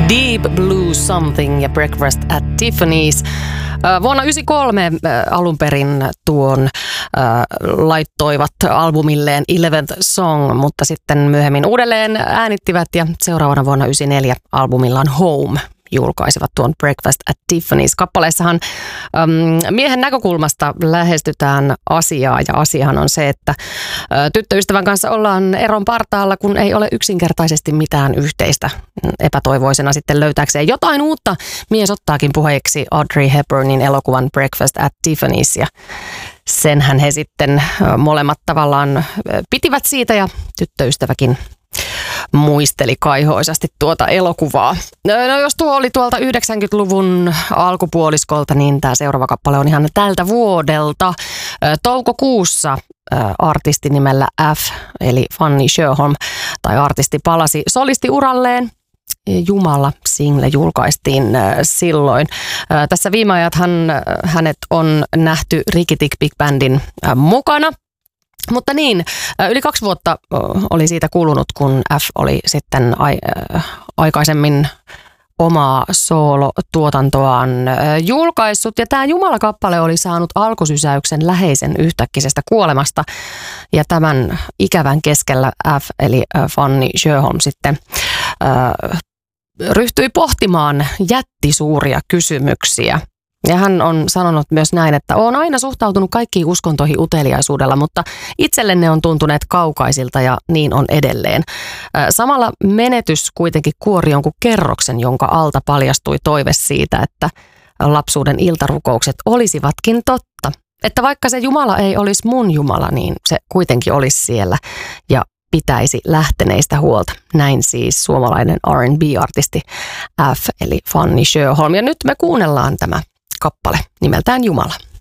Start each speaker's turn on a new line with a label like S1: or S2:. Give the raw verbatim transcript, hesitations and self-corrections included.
S1: Deep Blue Something ja Breakfast at Tiffany's. Vuonna yhdeksänkymmentäkolme alun perin tuon äh, laittoivat albumilleen eleventh Song, mutta sitten myöhemmin uudelleen äänittivät ja seuraavana vuonna yhdeksänkymmentäneljä albumillaan Home julkaisivat tuon Breakfast at Tiffany's. Kappaleessahan äm, miehen näkökulmasta lähestytään asiaa ja asiahan on se, että ä, tyttöystävän kanssa ollaan eron partaalla, kun ei ole yksinkertaisesti mitään yhteistä. Epätoivoisena sitten löytääkseen jotain uutta. Mies ottaakin puheeksi Audrey Hepburnin elokuvan Breakfast at Tiffany's ja senhän he sitten ä, molemmat tavallaan ä, pitivät siitä ja tyttöystäväkin muisteli kaihoisasti tuota elokuvaa. No jos tuo oli tuolta yhdeksänkymmentäluvun alkupuoliskolta, niin tämä seuraava kappale on ihan tältä vuodelta. Toukokuussa artisti nimellä F, eli Fanny Sjöholm, tai artisti palasi solistiuralleen. Jumala-single julkaistiin silloin. Tässä viime ajathan hänet on nähty Ricky Tick Big Bandin mukana. Mutta niin, yli kaksi vuotta oli siitä kulunut, kun F oli sitten ai, äh, aikaisemmin omaa soolotuotantoaan julkaissut. Ja tämä Jumala-kappale oli saanut alkusysäyksen läheisen yhtäkkisestä kuolemasta. Ja tämän ikävän keskellä F, eli Fanny Sjöholm sitten äh, ryhtyi pohtimaan jättisuuria kysymyksiä. Ja hän on sanonut myös näin, että olen aina suhtautunut kaikkiin uskontoihin uteliaisuudella, mutta itselle ne on tuntuneet kaukaisilta ja niin on edelleen. Samalla menetys kuitenkin kuori jonkun kerroksen, jonka alta paljastui toive siitä, että lapsuuden iltarukoukset olisivatkin totta. Että vaikka se Jumala ei olisi mun Jumala, niin se kuitenkin olisi siellä ja pitäisi lähteneistä huolta. Näin siis suomalainen R and B-artisti F eli Fanny Sjöholm. Ja nyt me kuunnellaan tämä kappale nimeltään Jumala.